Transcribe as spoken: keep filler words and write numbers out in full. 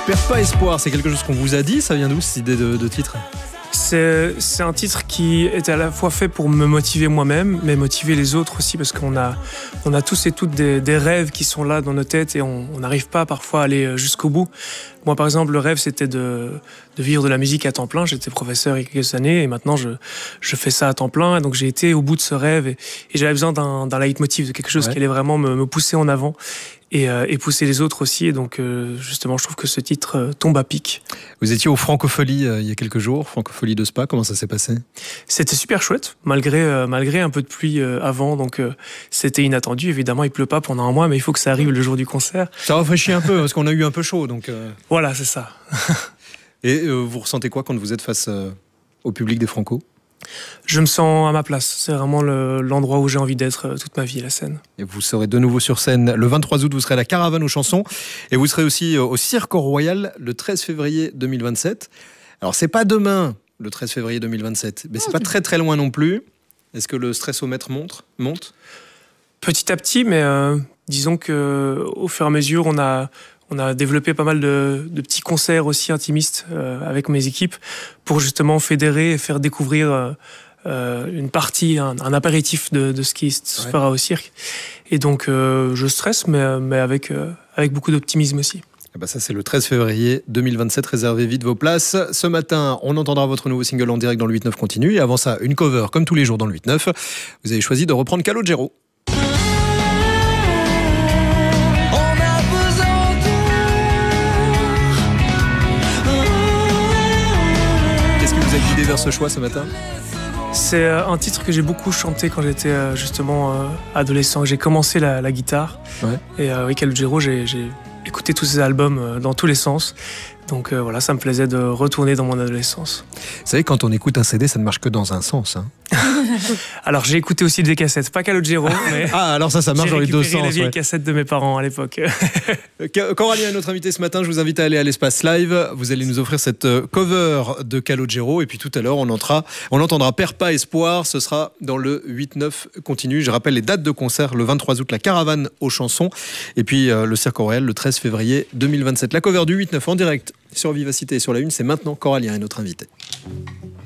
Perds pas espoir, c'est quelque chose qu'on vous a dit, ça vient d'où cette idée de, de titre? C'est, c'est un titre qui est à la fois fait pour me motiver moi-même, mais motiver les autres aussi, parce qu'on a, on a tous et toutes des, des rêves qui sont là dans nos têtes et on n'arrive pas parfois à aller jusqu'au bout. Moi, par exemple, le rêve, c'était de, de vivre de la musique à temps plein. J'étais professeur il y a quelques années et maintenant, je, je fais ça à temps plein. Et donc, j'ai été au bout de ce rêve et, et j'avais besoin d'un, d'un leitmotiv, de quelque chose ouais. qui allait vraiment me, me pousser en avant et, euh, et pousser les autres aussi. Et donc, euh, justement, je trouve que ce titre euh, tombe à pic. Vous étiez au Francophonie euh, il y a quelques jours, Francophonie de Spa. Comment ça s'est passé? C'était super chouette, malgré, euh, malgré un peu de pluie euh, avant. Donc, euh, c'était inattendu. Évidemment, il pleut pas pendant un mois, mais il faut que ça arrive le jour du concert. Ça rafraîchit un peu parce qu'on a eu un peu chaud. Donc euh... Voilà, c'est ça. Et euh, vous ressentez quoi quand vous êtes face euh, au public des Franco? Je me sens à ma place. C'est vraiment le, l'endroit où j'ai envie d'être euh, toute ma vie, la scène. Et vous serez de nouveau sur scène le vingt-trois août, vous serez à la Caravane aux Chansons. Et vous serez aussi au Cirque Royal le treize février deux mille vingt-sept. Alors, c'est pas demain, le treize février deux mille vingt-sept, mais c'est pas très très loin non plus. Est-ce que le stressomètre monte, monte Petit à petit, mais euh, disons qu'au fur et à mesure, on a... On a développé pas mal de, de petits concerts aussi intimistes euh, avec mes équipes pour justement fédérer et faire découvrir euh, une partie, un, un apéritif de, de ce qui se ouais. fera au cirque. Et donc, euh, je stresse, mais, mais avec, euh, avec beaucoup d'optimisme aussi. Eh ben ça, c'est le treize février deux mille vingt-sept. Réservez vite vos places. Ce matin, on entendra votre nouveau single en direct dans le huit neuf continue. Et avant ça, une cover, comme tous les jours dans le huit neuf. Vous avez choisi de reprendre Calogero. Vous avez guidé vers ce choix ce matin? C'est un titre que j'ai beaucoup chanté quand j'étais justement adolescent. J'ai commencé la, la guitare ouais. et avec Calogero, j'ai, j'ai écouté tous ces albums dans tous les sens. Donc euh, voilà, ça me plaisait de retourner dans mon adolescence. Vous savez, quand on écoute un C D, ça ne marche que dans un sens. Hein. Alors j'ai écouté aussi des cassettes, pas Calogero, mais ah alors ça, ça marche dans les deux sens. J'ai récupéré les vieilles ouais. cassettes de mes parents à l'époque. Coralie est notre invitée ce matin. Je vous invite à aller à l'Espace Live. Vous allez nous offrir cette cover de Calogero et puis tout à l'heure, on, entera, on entendra Perds pas espoir. Ce sera dans le huit neuf continue. Je rappelle les dates de concert: le vingt-trois août, la Caravane aux Chansons, et puis euh, le Cirque Royal le treize février deux mille vingt-sept. La cover du huit neuf en direct sur Vivacité et sur la Une, c'est maintenant. Coralie est notre invitée.